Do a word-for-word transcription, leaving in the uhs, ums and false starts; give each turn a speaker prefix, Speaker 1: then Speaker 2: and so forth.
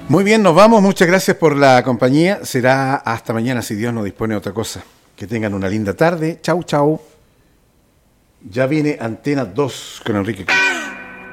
Speaker 1: Muy bien, nos vamos. Muchas gracias por la compañía. Será hasta mañana si Dios nos dispone de otra cosa. Que tengan una linda tarde. Chau, chau. Ya viene Antena dos con Enrique Cruz.